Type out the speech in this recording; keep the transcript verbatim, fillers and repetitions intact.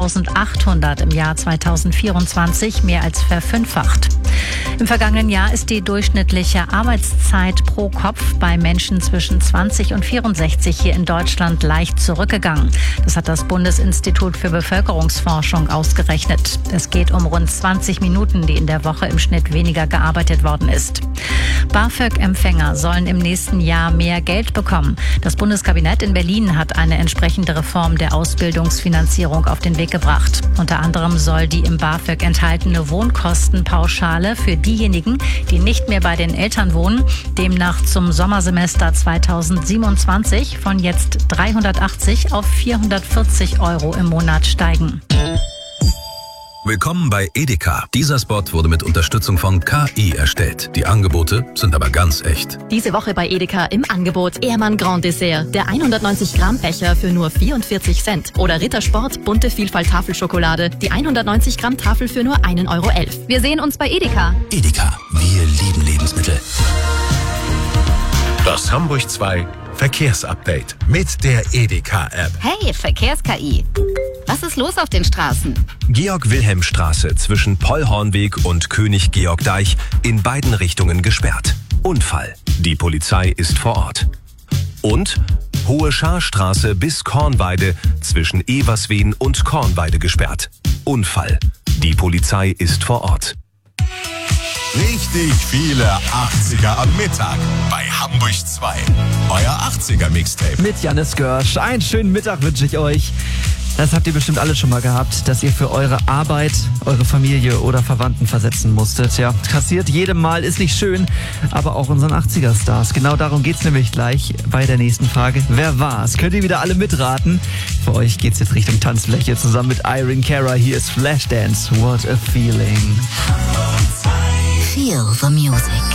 eintausendachthundert im Jahr zweitausendvierundzwanzig, mehr als verfünffacht. Im vergangenen Jahr ist die durchschnittliche Arbeitszeit pro Kopf bei Menschen zwischen zwanzig und vierundsechzig hier in Deutschland leicht zurückgegangen. Das hat das Bundesinstitut für Bevölkerungsforschung ausgerechnet. Es geht um rund zwanzig Minuten, die in der Woche im Schnitt weniger gearbeitet worden ist. BAföG-Empfänger sollen im nächsten Jahr mehr Geld bekommen. Das Bundeskabinett in Berlin hat eine entsprechende Reform der Ausbildungsfinanzierung auf den Weg gebracht. Unter anderem soll die im BAföG enthaltene Wohnkostenpauschale für diejenigen, die nicht mehr bei den Eltern wohnen, demnach zum Sommersemester zweitausendsiebenundzwanzig von jetzt dreihundertachtzig auf vierhundertvierzig Euro im Monat steigen. Willkommen bei Edeka. Dieser Spot wurde mit Unterstützung von K I erstellt. Die Angebote sind aber ganz echt. Diese Woche bei Edeka im Angebot Ehrmann Grand Dessert. Der hundertneunzig Gramm Becher für nur vierundvierzig Cent. Oder Rittersport Bunte Vielfalt Tafelschokolade. Die hundertneunzig Gramm Tafel für nur ein Euro elf. Wir sehen uns bei Edeka. Edeka. Wir lieben Lebensmittel. Das Hamburg zwei Verkehrsupdate mit der Edeka-App. Hey, Verkehrs-K I. Was ist los auf den Straßen? Georg-Wilhelm-Straße zwischen Pollhornweg und König-Georg-Deich in beiden Richtungen gesperrt. Unfall. Die Polizei ist vor Ort. Und Hohe Scharstraße bis Kornweide zwischen Everswehen und Kornweide gesperrt. Unfall. Die Polizei ist vor Ort. Richtig viele achtziger am Mittag bei Hamburg zwei. Euer achtziger-Mixtape. Mit Jannis Görsch. Einen schönen Mittag wünsche ich euch. Das habt ihr bestimmt alle schon mal gehabt, dass ihr für eure Arbeit eure Familie oder Verwandten versetzen musstet. Ja, kassiert jedem Mal, ist nicht schön, aber auch unseren achtziger-Stars. Genau darum geht's nämlich gleich bei der nächsten Frage. Wer war's? Könnt ihr wieder alle mitraten? Für euch geht's jetzt Richtung Tanzfläche zusammen mit Irene Cara. Hier ist Flashdance. What a feeling. Feel the music.